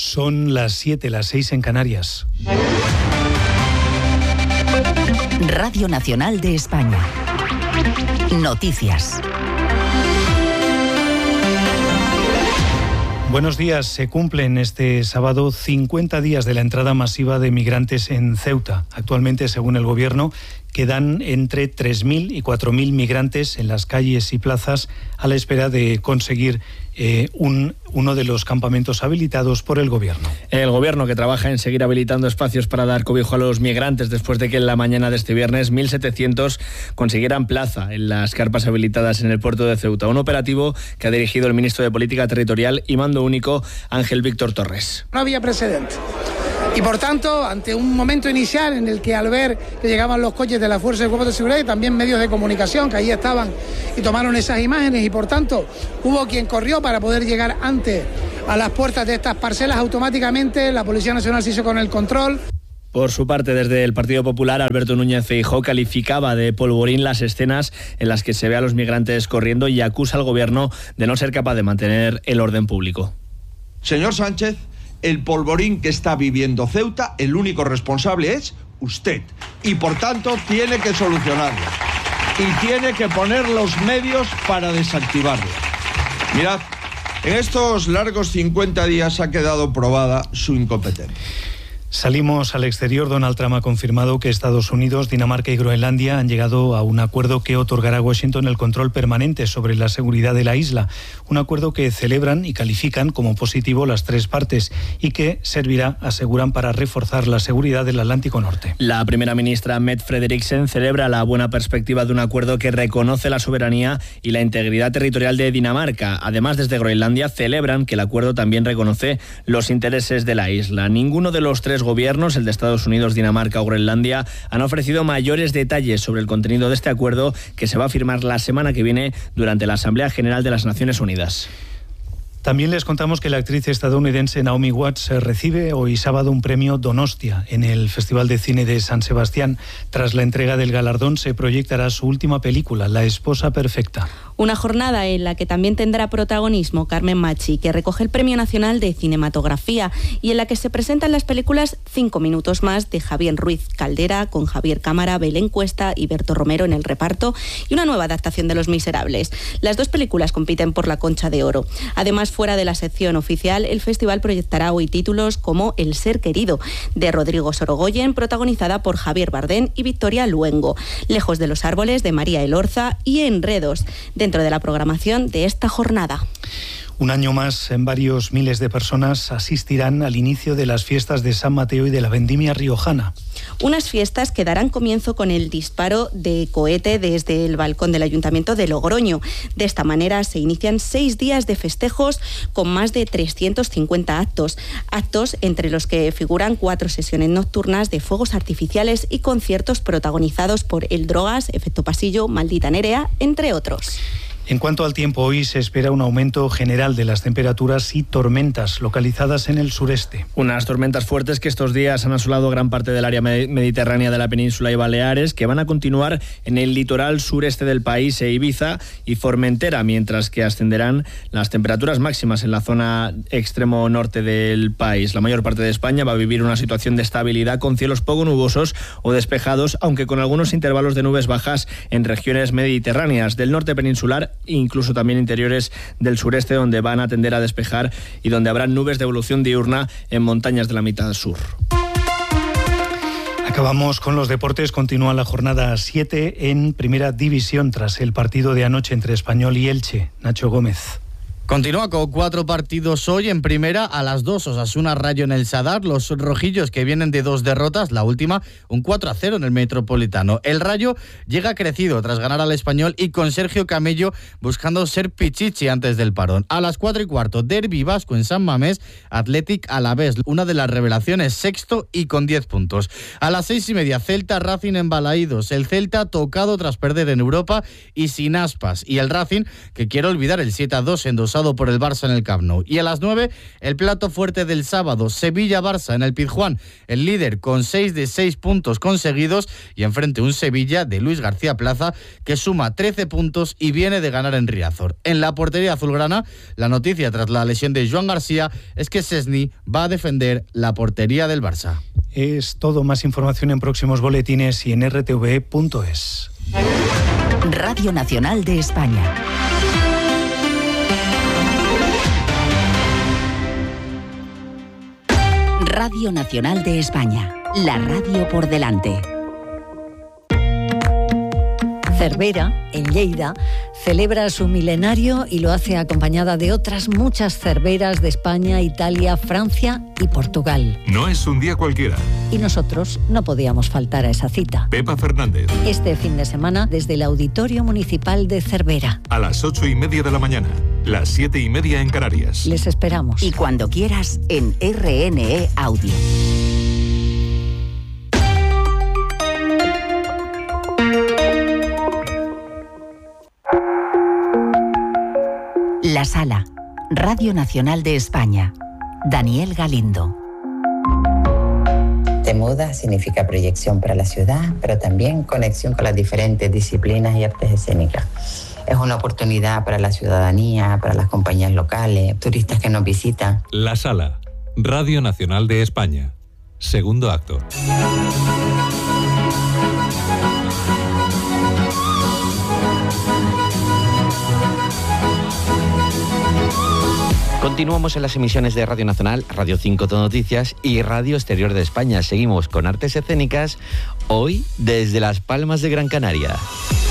Son las 7, las 6 en Canarias. Radio Nacional de España. Noticias. Buenos días. Se cumplen este sábado 50 días de la entrada masiva de migrantes en Ceuta. Actualmente, según el Gobierno, quedan entre 3.000 y 4.000 migrantes en las calles y plazas a la espera de conseguir uno de los campamentos habilitados por el Gobierno. El Gobierno, que trabaja en seguir habilitando espacios para dar cobijo a los migrantes después de que en la mañana de este viernes 1.700 consiguieran plaza en las carpas habilitadas en el puerto de Ceuta. Un operativo que ha dirigido el ministro de Política Territorial y Mando Único, Ángel Víctor Torres. No había precedente. Y por tanto, ante un momento inicial en el que al ver que llegaban los coches de la Fuerza de Cuerpos de Seguridad y también medios de comunicación que ahí estaban y tomaron esas imágenes, y por tanto hubo quien corrió para poder llegar antes a las puertas de estas parcelas, automáticamente la Policía Nacional se hizo con el control. Por su parte, desde el Partido Popular, Alberto Núñez Feijóo calificaba de polvorín las escenas en las que se ve a los migrantes corriendo y acusa al Gobierno de no ser capaz de mantener el orden público. Señor Sánchez, el polvorín que está viviendo Ceuta, el único responsable es usted. Y por tanto tiene que solucionarlo. Y tiene que poner los medios para desactivarlo. Mirad, en estos largos 50 días ha quedado probada su incompetencia. Salimos al exterior. Donald Trump ha confirmado que Estados Unidos, Dinamarca y Groenlandia han llegado a un acuerdo que otorgará a Washington el control permanente sobre la seguridad de la isla. Un acuerdo que celebran y califican como positivo las tres partes y que servirá, aseguran, para reforzar la seguridad del Atlántico Norte. La primera ministra Mette Frederiksen celebra la buena perspectiva de un acuerdo que reconoce la soberanía y la integridad territorial de Dinamarca. Además, desde Groenlandia celebran que el acuerdo también reconoce los intereses de la isla. Ninguno de los tres gobiernos, el de Estados Unidos, Dinamarca o Groenlandia, han ofrecido mayores detalles sobre el contenido de este acuerdo que se va a firmar la semana que viene durante la Asamblea General de las Naciones Unidas. También les contamos que la actriz estadounidense Naomi Watts recibe hoy sábado un premio Donostia en el Festival de Cine de San Sebastián. Tras la entrega del galardón se proyectará su última película, La esposa perfecta. Una jornada en la que también tendrá protagonismo Carmen Machi, que recoge el Premio Nacional de Cinematografía, y en la que se presentan las películas 5 minutos más de Javier Ruiz Caldera, con Javier Cámara, Belén Cuesta y Berto Romero en el reparto, y una nueva adaptación de Los Miserables. Las dos películas compiten por la Concha de Oro. Además, fuera de la sección oficial, el festival proyectará hoy títulos como El ser querido, de Rodrigo Sorogoyen, protagonizada por Javier Bardem y Victoria Luengo, Lejos de los árboles, de María Elorza, y Enredos, dentro de la programación de esta jornada. Un año más, varios miles de personas asistirán al inicio de las fiestas de San Mateo y de la Vendimia riojana. Unas fiestas que darán comienzo con el disparo de cohete desde el balcón del Ayuntamiento de Logroño. De esta manera se inician 6 días de festejos con más de 350 actos entre los que figuran 4 sesiones nocturnas de fuegos artificiales y conciertos protagonizados por El Drogas, Efecto Pasillo, Maldita Nerea, entre otros. En cuanto al tiempo, hoy se espera un aumento general de las temperaturas y tormentas localizadas en el sureste. Unas tormentas fuertes que estos días han asolado gran parte del área mediterránea de la península y Baleares, que van a continuar en el litoral sureste del país e Ibiza y Formentera, mientras que ascenderán las temperaturas máximas en la zona extremo norte del país. La mayor parte de España va a vivir una situación de estabilidad con cielos poco nubosos o despejados, aunque con algunos intervalos de nubes bajas en regiones mediterráneas del norte peninsular, incluso también interiores del sureste, donde van a tender a despejar y donde habrá nubes de evolución diurna en montañas de la mitad sur. Acabamos con los deportes. Continúa la jornada 7 en Primera División tras el partido de anoche entre Español y Elche. Nacho Gómez. Continúa con 4 partidos hoy. En primera, a las 2, Osasuna Rayo en el Sadar. Los rojillos, que vienen de 2 derrotas, la última un 4-0 en el Metropolitano. El Rayo llega crecido tras ganar al Español y con Sergio Camello buscando ser pichichi antes del parón. A las 4:15, derbi vasco en San Mamés, Athletic Alavés, una de las revelaciones, sexto y con 10 puntos. A las 6:30, Celta Racing en Balaídos. El Celta tocado tras perder en Europa y sin aspas. Y el Racing, que quiere olvidar el 7-2 en Dosar arrosado por el Barça en el Camp Nou. Y a las 9, el plato fuerte del sábado, Sevilla-Barça en el Pizjuán. El líder con 6 de 6 puntos conseguidos y enfrente un Sevilla de Luis García Plaza que suma 13 puntos y viene de ganar en Riazor. En la portería azulgrana, la noticia tras la lesión de Joan García es que Szczęsny va a defender la portería del Barça. Es todo, más información en próximos boletines y en rtv.es. Radio Nacional de España. Radio Nacional de España. La radio por delante. Cervera, en Lleida, celebra su milenario y lo hace acompañada de otras muchas cerveras de España, Italia, Francia y Portugal. No es un día cualquiera. Y nosotros no podíamos faltar a esa cita. Pepa Fernández. Este fin de semana desde el Auditorio Municipal de Cervera. A las 8:30 de la mañana, las 7:30 en Canarias. Les esperamos. Y cuando quieras en RNE Audio. La Sala, Radio Nacional de España. Daniel Galindo. Temuda significa proyección para la ciudad, pero también conexión con las diferentes disciplinas y artes escénicas. Es una oportunidad para la ciudadanía, para las compañías locales, turistas que nos visitan. La Sala, Radio Nacional de España. Segundo acto. Continuamos en las emisiones de Radio Nacional, Radio 5 Todo Noticias y Radio Exterior de España. Seguimos con artes escénicas, hoy desde Las Palmas de Gran Canaria.